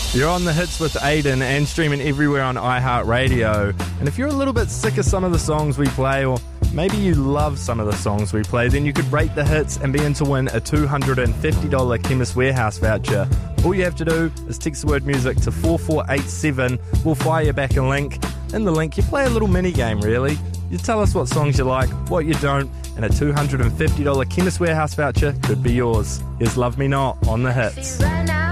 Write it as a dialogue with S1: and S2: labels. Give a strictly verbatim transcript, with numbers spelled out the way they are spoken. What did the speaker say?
S1: You're on The Hits with Aiden and streaming everywhere on iHeartRadio. And if you're a little bit sick of some of the songs we play, or maybe you love some of the songs we play, then you could rate the hits and be in to win a two hundred fifty dollars Chemist Warehouse voucher. All you have to do is text the word music to four four eight seven. We'll fire you back a link. In the link, you play a little mini game, really. You tell us what songs you like, what you don't, and a two hundred fifty dollars Chemist Warehouse voucher could be yours. Here's Love Me Not on The Hits.